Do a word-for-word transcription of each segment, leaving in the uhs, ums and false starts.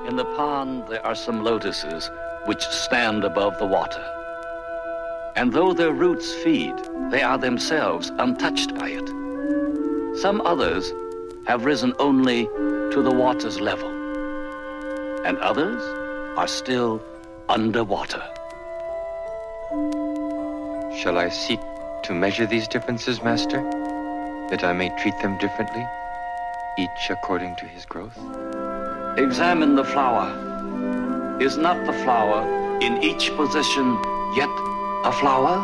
In the pond, there are some lotuses which stand above the water. And though their roots feed, they are themselves untouched by it. Some others have risen only to the water's level, and others are still underwater. Shall I seek to measure these differences, Master, that I may treat them differently, each according to his growth? Examine the flower. Is not the flower in each position yet a flower?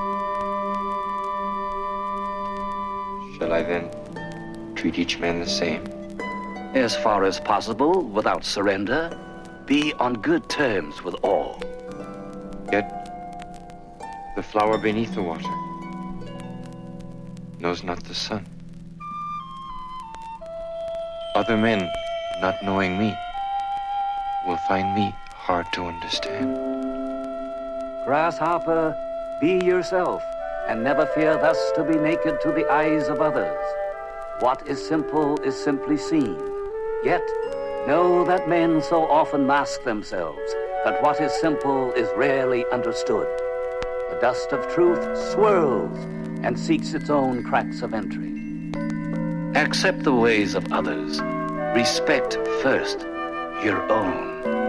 Shall I then treat each man the same? As far as possible, without surrender, be on good terms with all. Yet, the flower beneath the water knows not the sun. Other men, not knowing me, will find me hard to understand. Grasshopper, be yourself, and never fear thus to be naked to the eyes of others. What is simple is simply seen. Yet, know that men so often mask themselves, that what is simple is rarely understood. The dust of truth swirls and seeks its own cracks of entry. Accept the ways of others. Respect first your own.